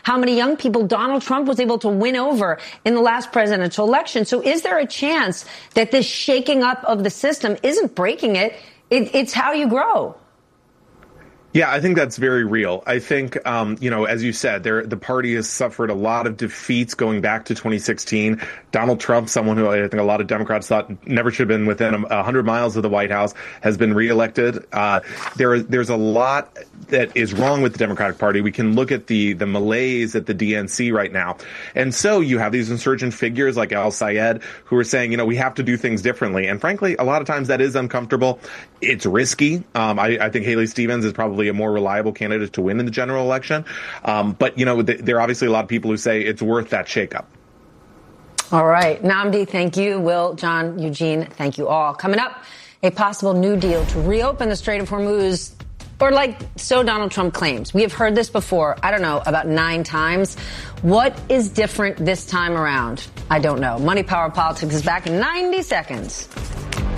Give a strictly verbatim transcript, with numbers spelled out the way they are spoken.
how many young people Donald Trump was able to win over in the last presidential election. So is there a chance that this shaking up of the system isn't breaking it? it it's how you grow. Yeah, I think that's very real. I think, um, you know, as you said, there, the party has suffered a lot of defeats going back to twenty sixteen. Donald Trump, someone who I think a lot of Democrats thought never should have been within a hundred miles of the White House, has been reelected. Uh, there, there's a lot that is wrong with the Democratic Party. We can look at the, the malaise at the D N C right now. And so you have these insurgent figures like Al Sayed who are saying, you know, we have to do things differently. And frankly, a lot of times that is uncomfortable. It's risky. Um, I, I think Haley Stevens is probably a more reliable candidate to win in the general election. Um, but, you know, th- there are obviously a lot of people who say it's worth that shakeup. All right. Nnamdi, thank you. Will, John, Eugene, thank you all. Coming up, a possible new deal to reopen the Strait of Hormuz, or like so Donald Trump claims. We have heard this before, I don't know, about nine times. What is different this time around? I don't know. Money, Power, Politics is back in ninety seconds.